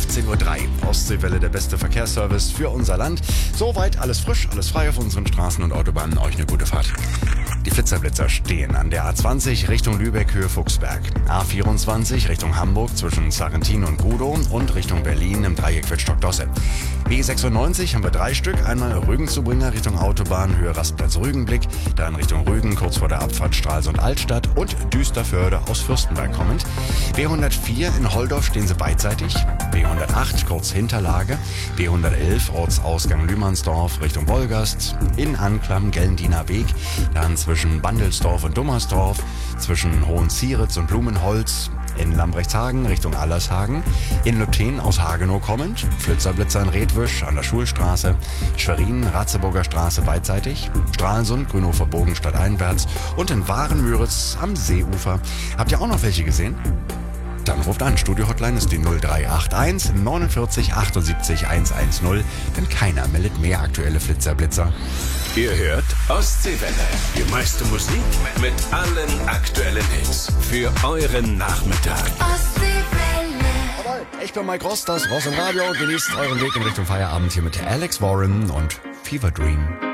18:03 Uhr. Ostseewelle, der beste Verkehrsservice für unser Land. Soweit alles frisch, alles frei auf unseren Straßen und Autobahnen. Euch eine gute Fahrt. Die Flitzer-Blitzer stehen an der A20 Richtung Lübeck, Höhe Fuchsberg. A24 Richtung Hamburg zwischen Sarrentin und Gudow und Richtung Berlin im Dreieck Wittstock-Dosse. B96 haben wir 3 Stück. Einmal Rügen-Zubringer Richtung Autobahn, Höhe Rastplatz-Rügenblick. Dann Richtung Rügen, kurz vor der Abfahrt Stralsund-Altstadt und Düsterförde aus Fürstenberg kommend. B104 in Holdorf stehen sie beidseitig. B108 kurz Hinterlage. B111 Ortsausgang Lühmannsdorf Richtung Wolgast. In Anklam Gellendiner Weg. Dann zwischen Bandelsdorf und Dummersdorf. Zwischen Hohenzieritz und Blumenholz. In Lambrechtshagen Richtung Allershagen, in Lübten aus Hagenow kommend, Flitzer-Blitzer in Redwisch an der Schulstraße, Schwerin, Ratzeburger Straße beidseitig, Stralsund, Grünhofer Bogen stadteinwärts und in Waren-Müritz am Seeufer. Habt ihr auch noch welche gesehen? Dann ruft an. Studio-Hotline ist die 0381 49 78 110, denn keiner meldet mehr aktuelle Flitzer-Blitzer. Ihr hört Ostseewelle. Die meiste Musik mit allen aktuellen Hits. Für euren Nachmittag. Jawohl, ich bin Mike Ross, das Ross im Radio. Genießt euren Weg in Richtung Feierabend hier mit Alex Warren und Fever Dream.